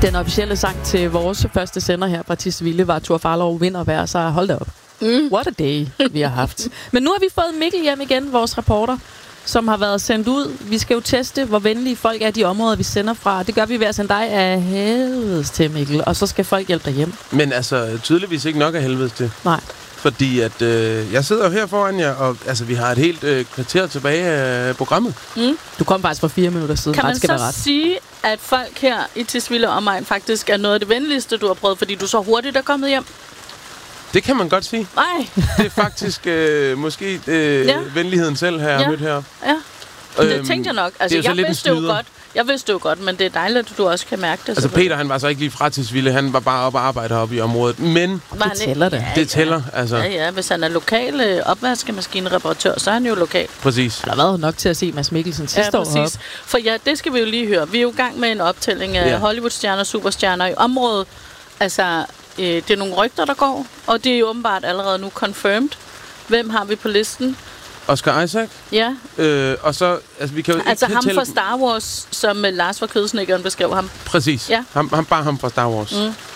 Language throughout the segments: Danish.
Den officielle sang til vores første sender her fra Tisvilde var Tor Farlov vinder hver, så hold da op. What a day, vi har haft. Men nu har vi fået Mikkel hjem igen, vores reporter, som har været sendt ud. Vi skal jo teste, hvor venlige folk er de områder, vi sender fra. Det gør vi ved at sende dig af helvedes til, Mikkel, og så skal folk hjælpe dig hjem. Men altså, tydeligvis ikke nok af helvedes til. Nej. Fordi at jeg sidder jo her foran jer, og altså, vi har et helt kvarter tilbage af programmet. Du kom faktisk for 4 minutter siden. Kan man så sige, at folk her i Tisvilde og omegn faktisk er noget af det venligste, du har prøvet, fordi du så hurtigt er kommet hjem? Det kan man godt sige. Nej. Det er faktisk måske venligheden selv, har jeg mødt heroppe. Ja, det tænkte jeg nok. Altså, jeg vidste jo godt, men det er dejligt, at du også kan mærke det. Altså, Peter, han var så ikke lige fra Tisvilde. Han var bare oppe og arbejde heroppe i området. Men det tæller det. Det tæller, altså. Ja, hvis han er lokal opvaskemaskinereparatør, så er han jo lokal. Præcis. Han har været nok til at se Mads Mikkelsen sidste år heroppe. For det skal vi jo lige høre. Vi er jo i gang med en optælling af Hollywood-stjerner, superstjerner i området. Altså, det er nogle rygter, der går, og det er jo åbenbart allerede nu confirmed. Hvem har vi på listen? Oscar Isaac. Ja. Og så, altså, vi kan jo altså ham fra Star Wars, som Lars fra Kødsnikkeren beskrev ham. Præcis. Ja. Ham fra Star Wars.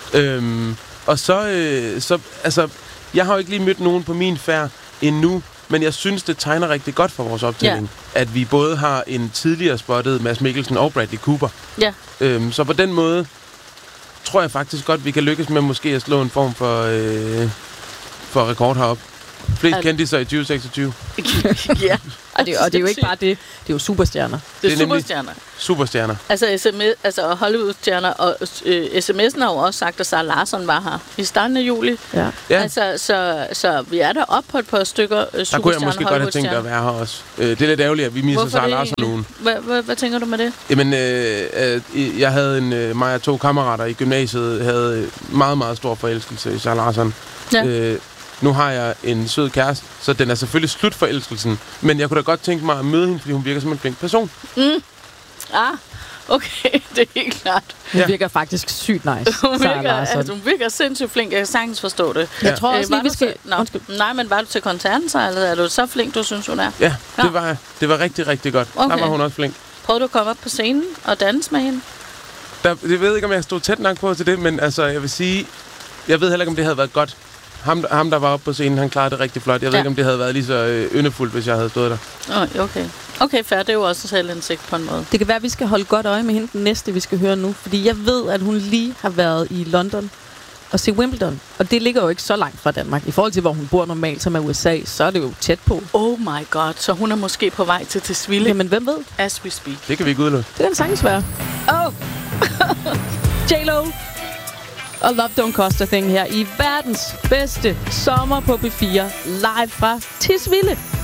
Og så, altså, jeg har jo ikke lige mødt nogen på min færd endnu, men jeg synes, det tegner rigtig godt for vores optælling, at vi både har en tidligere spottet Mads Mikkelsen og Bradley Cooper. Ja. Så på den måde tror jeg faktisk godt, vi kan lykkes med måske at slå en form for rekord heroppe. Flest kendiser i 2026. Ja. Og det er jo ikke bare det. Det er jo superstjerner. Det er superstjerner. Superstjerner. Altså Hollywood-stjerner. Og sms'en har jo også sagt, at Sarah Larsson var her i starten af juli. Ja. Altså, så vi er der op på et par stykker superstjerner. Der kunne jeg måske godt have tænkt at være her også. Det er lidt ærgerligt, at vi misser Sarah Larsson nogen. Hvad tænker du med det? Jamen, jeg havde mig og 2 kammerater i gymnasiet, havde meget, meget stor forelskelse i Sarah Larsson. Ja. Nu har jeg en sød kæreste, så den er selvfølgelig slut forelskelsen. Men jeg kunne da godt tænke mig at møde hende, fordi hun virker som en flink person. Okay, det er helt klart. Hun virker faktisk sygt nice. Hun virker sindssygt flink. Jeg kan sagtens forstå det. Jeg tror også lige, vi skal... Nej, men var du til koncerten så, eller er du så flink, du synes, hun er? Ja, det var jeg. Det var rigtig, rigtig godt. Okay. Der var hun også flink. Prøvede du at komme op på scenen og danse med hende? Jeg ved ikke, om jeg stod tæt nok på til det, men altså, jeg vil sige... Jeg ved heller ikke, om det havde været godt. Ham, der var oppe på scenen, han klarede det rigtig flot. Jeg ved ikke, om det havde været lige så yndefuldt, hvis jeg havde stået der. Okay. Okay, fair. Det er jo også selvindsigt på en måde. Det kan være, at vi skal holde godt øje med hende den næste, vi skal høre nu. Fordi jeg ved, at hun lige har været i London og se Wimbledon. Og det ligger jo ikke så langt fra Danmark. I forhold til, hvor hun bor normalt, som er USA, så er det jo tæt på. Oh my god. Så hun er måske på vej til Tisvilde. Jamen, hvem ved? As we speak. Det kan vi ikke udelukke. Det kan sagtens være. J-Lo og Love Don't Cost a Thing her i verdens bedste sommer på P4, live fra Tisvilde.